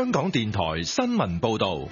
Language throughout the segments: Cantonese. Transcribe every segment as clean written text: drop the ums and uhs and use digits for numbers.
香港電台新聞報道。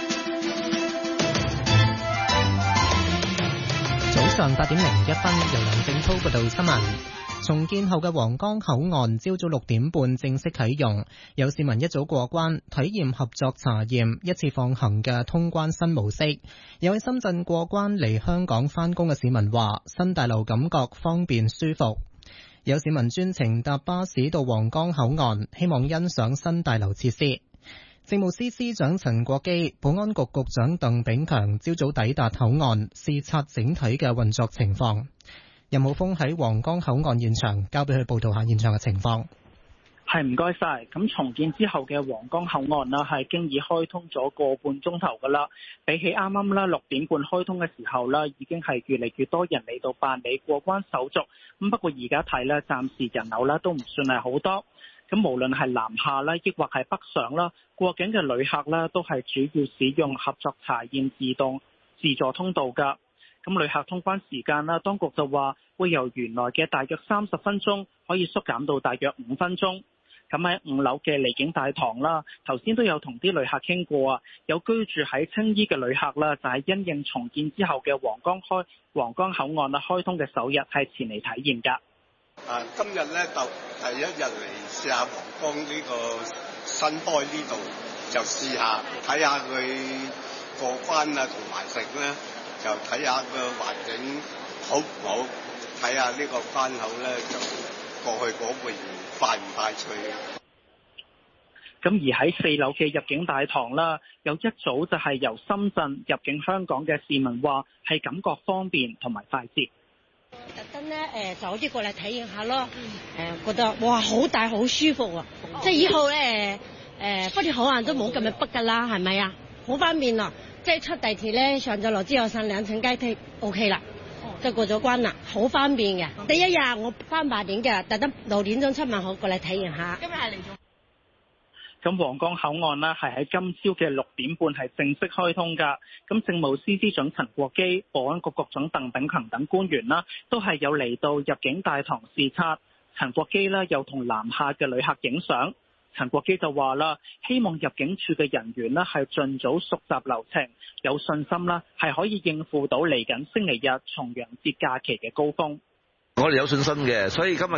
早上8點01分，由梁正濤報道新聞。重建後嘅皇崗口岸朝早6點半正式啟用，有市民一早過關體驗合作查驗一次放行嘅通關新模式。有喺深圳過關嚟香港返工嘅市民話，新大樓感覺方便舒服。有市民專程搭巴士到皇崗口岸，希望欣賞新大樓設施。政務司司長陳國基、保安局局長鄧炳強朝早抵達口岸視察整體嘅運作情況。任浩峰喺皇崗口岸現場，交俾佢報道下現場嘅情況。 係，唔該晒。咁重建之後嘅皇崗口岸啦，係經已開通咗個半鐘頭噶啦。比起啱啱啦6點半開通嘅時候啦，已經係越嚟越多人嚟到辦理過關手續。咁不過而家睇咧，暫時人流啦都唔算係好多。咁無論係南下啦，抑或係北上啦，過境嘅旅客啦，都係主要使用合作查驗自助通道噶。咁旅客通關時間啦，當局就話會由原來嘅大約30分鐘可以縮減到大約5分鐘。咁喺5樓嘅離境大堂啦，頭先都有同啲旅客傾過啊，有居住喺青衣嘅旅客啦，就係因應重建之後嘅皇崗口岸啦開通嘅首日係前嚟體驗㗎。 今日咧就第一日嚟試下皇崗呢個新開呢度，就試下睇下佢過關啊，同埋食咧就睇下個環境好唔好，睇下呢個關口咧就過去嗰邊快唔快脆。 咁而喺4樓嘅入境大堂啦，有一早就係由深圳入境香港嘅市民話係感覺方便同埋快捷。 特登咧早啲過嚟體驗下咯，覺得哇好大好舒服啊！即係以後咧福田口岸都冇咁樣逼噶啦，係咪啊？好方便啊！即係出地鐵咧，上咗樓之後上2層階梯 OK 啦，就過咗關啦，好方便嘅。第一日我翻8點嘅，特登6點鐘出門口過嚟體驗下。今日係嚟咗。 咁皇崗口岸呢，係喺今朝嘅6點半係正式開通㗎。咁政務司司長陳國基、保安局局長鄧炳強等官員啦，都係有嚟到入境大堂視察。陳國基呢又同南下嘅旅客影相。陳國基就話啦，希望入境處嘅人員呢係盡早熟習流程，有信心啦係可以應付到嚟緊星期日重陽節假期嘅高峰。 我哋有信心嘅，所以今日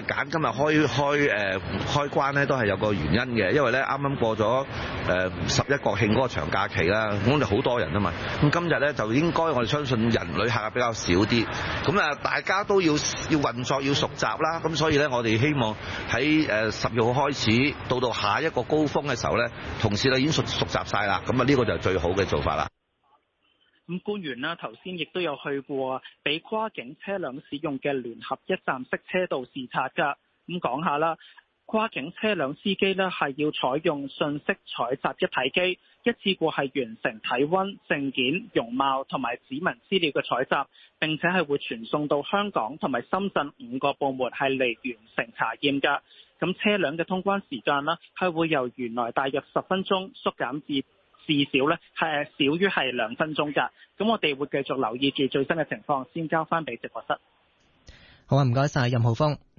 開關咧都係有個原因嘅，因為咧啱啱過咗11國慶嗰個長假期啦，咁就好多人啊嘛。咁今日咧就應該我哋相信旅客比較少啲，咁啊大家都要運作要熟習啦。咁所以咧我哋希望喺10月開始到下一個高峰嘅時候咧，同事咧已經熟習晒啦。咁啊呢個就係最好嘅做法啦。 咁官員啦，頭先亦都有去過俾跨境車輛使用嘅聯合一站式車道視察㗎。咁講下啦，跨境車輛司機呢係要採用信息採集一體機，一次過係完成體溫、證件、容貌同埋指紋資料嘅採集，並且係會傳送到香港同埋深圳5個部門係嚟完成查驗㗎。咁車輛嘅通關時間啦，係會由原來大約10分鐘縮減至少咧係少於係2分鐘㗎。咁我哋會繼續留意住最新嘅情況，先交翻俾直播室。 好啊，唔該晒任浩峰。